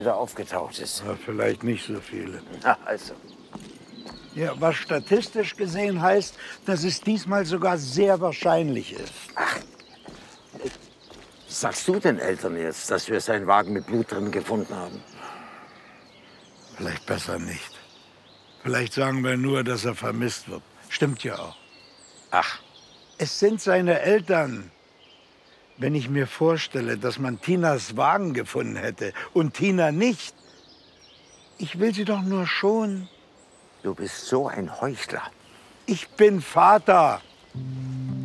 wieder aufgetaucht ist. Ja, vielleicht nicht so viele. Na, also. Ja, was statistisch gesehen heißt, dass es diesmal sogar sehr wahrscheinlich ist. Was sagst du den Eltern jetzt, dass wir seinen Wagen mit Blut drin gefunden haben? Vielleicht besser nicht. Vielleicht sagen wir nur, dass er vermisst wird. Stimmt ja auch. Ach. Es sind seine Eltern. Wenn ich mir vorstelle, dass man Tinas Wagen gefunden hätte und Tina nicht. Ich will sie doch nur schonen. Du bist so ein Heuchler. Ich bin Vater.